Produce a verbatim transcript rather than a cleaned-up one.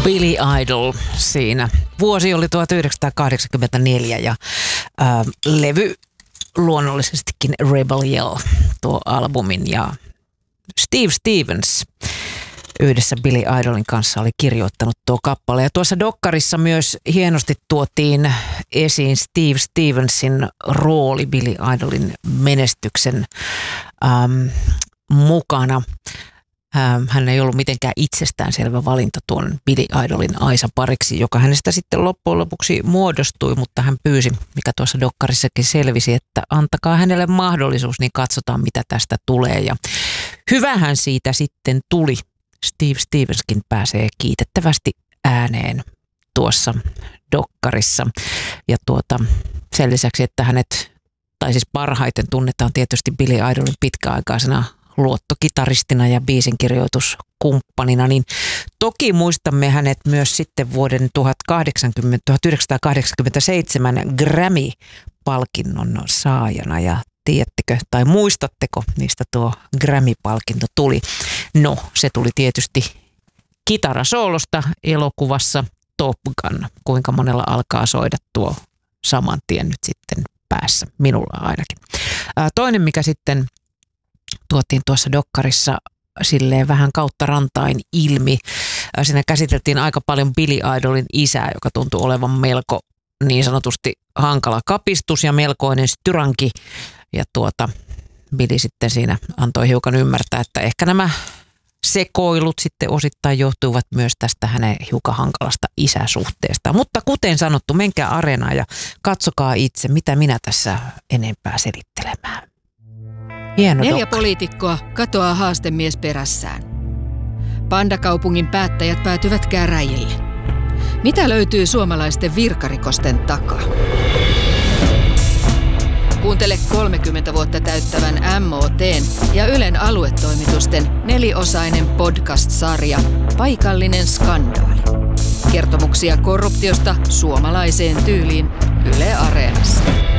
Billy Idol siinä. Vuosi oli tuhatyhdeksänsataakahdeksankymmentäneljä ja ää, levy luonnollisestikin Rebel Yell, tuo albumin, ja Steve Stevens yhdessä Billy Idolin kanssa oli kirjoittanut tuo kappale. Ja tuossa dokkarissa myös hienosti tuotiin esiin Steve Stevensin rooli Billy Idolin menestyksen äm, mukana. Ähm, hän ei ollut mitenkään itsestäänselvä valinta tuon Billy Idolin Aisa pariksi, joka hänestä sitten loppujen lopuksi muodostui, mutta hän pyysi, mikä tuossa dokkarissakin selvisi, että antakaa hänelle mahdollisuus, niin katsotaan mitä tästä tulee. Ja hyvähän siitä sitten tuli. Steve Stevenskin pääsee kiitettävästi ääneen tuossa dokkarissa. Ja tuota, sen lisäksi, että hänet, tai siis parhaiten tunnetaan tietysti Billy Idolin pitkäaikaisena luottokitaristina ja biisinkirjoituskumppanina, niin toki muistamme hänet myös sitten vuoden tuhatyhdeksänsataakahdeksankymmentäseitsemän Grammy-palkinnon saajana. Ja tiedättekö tai muistatteko, mistä tuo Grammy-palkinto tuli? No, se tuli tietysti kitarasoolosta elokuvassa Top Gun. Kuinka monella alkaa soida tuo saman tien nyt sitten päässä? Minulla ainakin. Ää, toinen, mikä sitten tuotiin tuossa dokkarissa silleen vähän kautta rantain ilmi. Siinä käsiteltiin aika paljon Billy Idolin isää, joka tuntui olevan melko niin sanotusti hankala kapistus ja melkoinen styranki. Ja tuota, Billy sitten siinä antoi hiukan ymmärtää, että ehkä nämä sekoilut sitten osittain johtuvat myös tästä hänen hiukan hankalasta isäsuhteesta. Mutta kuten sanottu, menkää Areenaan ja katsokaa itse, mitä minä tässä enempää selittelemään. Hieno Neljä dokka. poliitikkoa katoaa haastemies perässään. Pandakaupungin päättäjät päätyvät käräjille. Mitä löytyy suomalaisten virkarikosten takaa? Kuuntele kolmekymmentä vuotta täyttävän M O T:n ja Ylen aluetoimitusten neliosainen podcast-sarja Paikallinen skandaali. Kertomuksia korruptiosta suomalaiseen tyyliin Yle Areenassa.